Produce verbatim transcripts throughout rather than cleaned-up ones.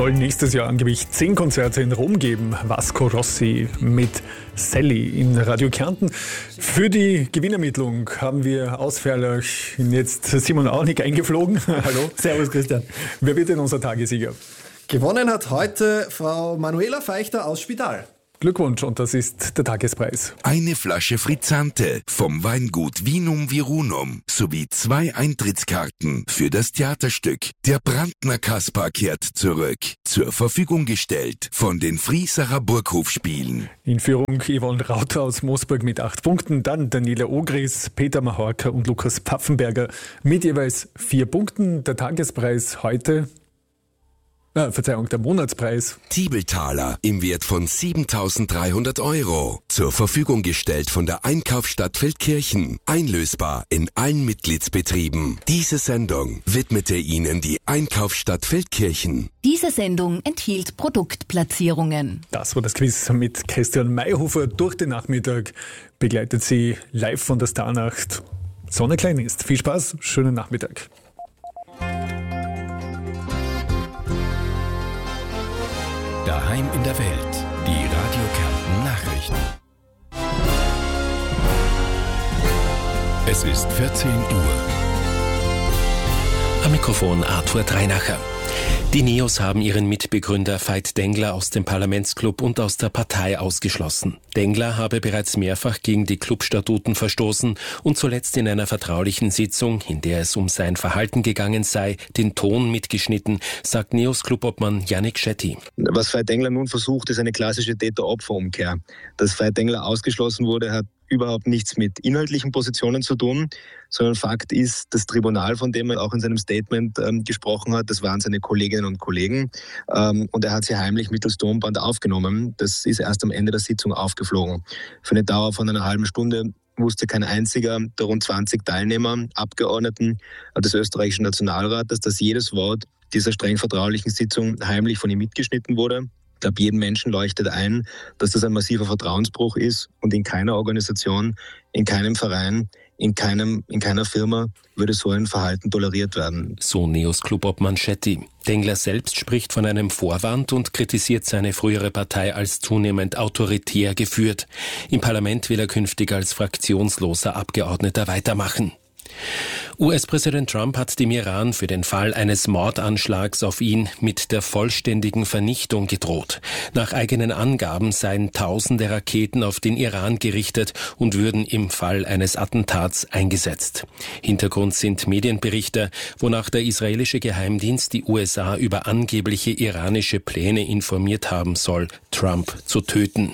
soll nächstes Jahr angeblich zehn Konzerte in Rom geben. Vasco Rossi mit Sally in Radio Kärnten. Für die Gewinnermittlung haben wir aus Ferlach jetzt Simon Aunig eingeflogen. Hallo. Servus Christian. Wer wird denn unser Tagessieger? Gewonnen hat heute Frau Manuela Feichter aus Spital. Glückwunsch, und das ist der Tagespreis. Eine Flasche Frizzante vom Weingut Vinum Virunum sowie zwei Eintrittskarten für das Theaterstück Der Brandner Kaspar kehrt zurück. Zur Verfügung gestellt von den Friesacher Burghofspielen. In Führung Yvonne Rauter aus Moosburg mit acht Punkten, dann Daniela Ogris, Peter Mahorka und Lukas Pfaffenberger mit jeweils vier Punkten. Der Tagespreis heute... Ah, Verzeihung, der Monatspreis. Tiebeltaler im Wert von siebentausenddreihundert Euro. Zur Verfügung gestellt von der Einkaufsstadt Feldkirchen. Einlösbar in allen Mitgliedsbetrieben. Diese Sendung widmete Ihnen die Einkaufsstadt Feldkirchen. Diese Sendung enthielt Produktplatzierungen. Das war das Quiz mit Christian Mayhofer. Durch den Nachmittag begleitet Sie live von der Starnacht Sonne Klein ist. Viel Spaß, schönen Nachmittag. Daheim in der Welt, die Radio Kärnten Nachrichten. Es ist vierzehn Uhr. Am Mikrofon Arthur Dreinacher. Die Neos haben ihren Mitbegründer Veit Dengler aus dem Parlamentsclub und aus der Partei ausgeschlossen. Dengler habe bereits mehrfach gegen die Clubstatuten verstoßen und zuletzt in einer vertraulichen Sitzung, in der es um sein Verhalten gegangen sei, den Ton mitgeschnitten, sagt Neos Clubobmann Yannick Shetty. Was Veit Dengler nun versucht, ist eine klassische Täter-Opfer-Umkehr. Dass Veit Dengler ausgeschlossen wurde, hat überhaupt nichts mit inhaltlichen Positionen zu tun, sondern Fakt ist, das Tribunal, von dem er auch in seinem Statement ähm, gesprochen hat, das waren seine Kolleginnen und Kollegen, ähm, und er hat sie heimlich mittels Tonband aufgenommen. Das ist erst am Ende der Sitzung aufgeflogen. Für eine Dauer von einer halben Stunde wusste kein einziger der rund zwanzig Teilnehmer, Abgeordneten des österreichischen Nationalrates, dass jedes Wort dieser streng vertraulichen Sitzung heimlich von ihm mitgeschnitten wurde. Ich glaube, jedem Menschen leuchtet ein, dass das ein massiver Vertrauensbruch ist, und in keiner Organisation, in keinem Verein, in keinem, in keiner Firma würde so ein Verhalten toleriert werden. So Neos Clubobmann Shetty. Dengler selbst spricht von einem Vorwand und kritisiert seine frühere Partei als zunehmend autoritär geführt. Im Parlament will er künftig als fraktionsloser Abgeordneter weitermachen. U S-Präsident Trump hat dem Iran für den Fall eines Mordanschlags auf ihn mit der vollständigen Vernichtung gedroht. Nach eigenen Angaben seien tausende Raketen auf den Iran gerichtet und würden im Fall eines Attentats eingesetzt. Hintergrund sind Medienberichte, wonach der israelische Geheimdienst die U S A über angebliche iranische Pläne informiert haben soll, Trump zu töten.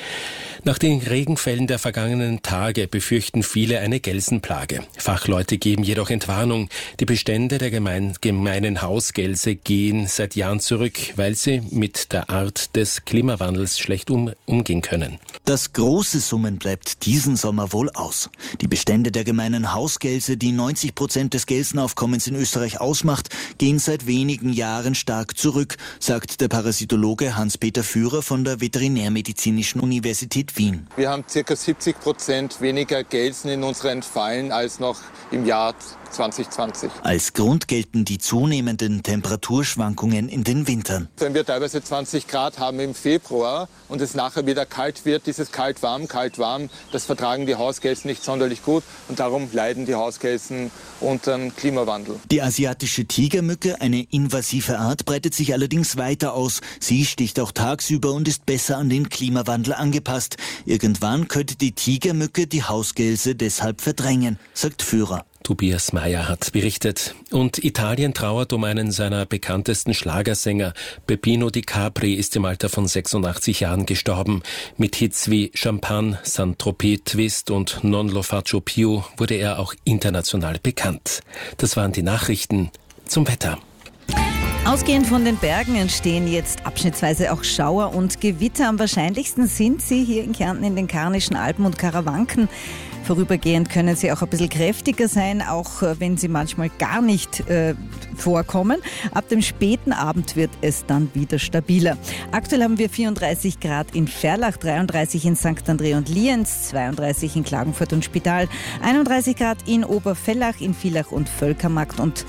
Nach den Regenfällen der vergangenen Tage befürchten viele eine Gelsenplage. Fachleute geben jedoch Entwarnung. Die Bestände der gemein, gemeinen Hausgelse gehen seit Jahren zurück, weil sie mit der Art des Klimawandels schlecht um, umgehen können. Das große Summen bleibt diesen Sommer wohl aus. Die Bestände der gemeinen Hausgelse, die neunzig Prozent des Gelsenaufkommens in Österreich ausmacht, gehen seit wenigen Jahren stark zurück, sagt der Parasitologe Hans-Peter Führer von der Veterinärmedizinischen Universität Wien. Wir haben ca. siebzig Prozent weniger Gelsen in unseren Fallen als noch im Jahr zwanzig zwanzig. Als Grund gelten die zunehmenden Temperaturschwankungen in den Wintern. Wenn wir teilweise zwanzig Grad haben im Februar und es nachher wieder kalt wird, dieses kalt-warm, kalt-warm, das vertragen die Hausgelsen nicht sonderlich gut, und darum leiden die Hausgelsen unter dem Klimawandel. Die asiatische Tigermücke, eine invasive Art, breitet sich allerdings weiter aus. Sie sticht auch tagsüber und ist besser an den Klimawandel angepasst. Irgendwann könnte die Tigermücke die Hausgelse deshalb verdrängen, sagt Führer. Tobias Mayer hat berichtet. Und Italien trauert um einen seiner bekanntesten Schlagersänger. Peppino Di Capri ist im Alter von sechsundachtzig Jahren gestorben. Mit Hits wie Champagne, Saint-Tropez, Twist und Non lo faccio più wurde er auch international bekannt. Das waren die Nachrichten zum Wetter. Ausgehend von den Bergen entstehen jetzt abschnittsweise auch Schauer und Gewitter. Am wahrscheinlichsten sind sie hier in Kärnten in den Karnischen Alpen und Karawanken. Vorübergehend können sie auch ein bisschen kräftiger sein, auch wenn sie manchmal gar nicht äh, vorkommen. Ab dem späten Abend wird es dann wieder stabiler. Aktuell haben wir vierunddreißig Grad in Ferlach, dreiunddreißig in Sankt André und Lienz, zweiunddreißig in Klagenfurt und Spital, einunddreißig Grad in Oberfellach, in Villach und Völkermarkt und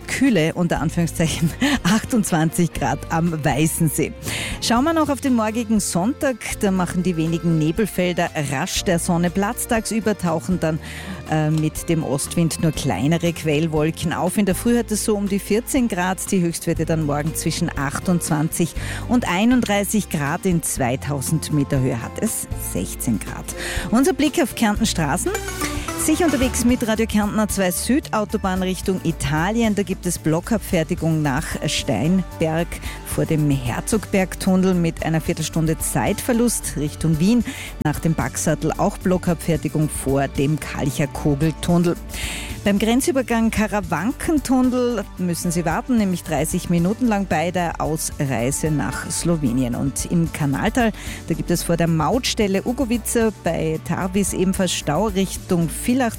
kühle, unter Anführungszeichen, achtundzwanzig Grad am Weißensee. Schauen wir noch auf den morgigen Sonntag. Da machen die wenigen Nebelfelder rasch der Sonne Platz. Tagsüber tauchen dann äh, mit dem Ostwind nur kleinere Quellwolken auf. In der Früh hat es so um die vierzehn Grad. Die Höchstwerte dann morgen zwischen achtundzwanzig und einunddreißig Grad. In zweitausend Meter Höhe hat es sechzehn Grad. Unser Blick auf Kärntens Straßen. Sicher unterwegs mit Radio Kärnten A zwei Süd, Autobahn Richtung Italien. Da gibt es Blockabfertigung nach Steinberg vor dem Herzogbergtunnel mit einer Viertelstunde Zeitverlust. Richtung Wien nach dem Backsattel auch Blockabfertigung vor dem Kalcher Kogeltunnel. Beim Grenzübergang Karawankentunnel müssen Sie warten, nämlich dreißig Minuten lang bei der Ausreise nach Slowenien. Und im Kanaltal, da gibt es vor der Mautstelle Ugovica bei Tarvis ebenfalls Stau Richtung Villach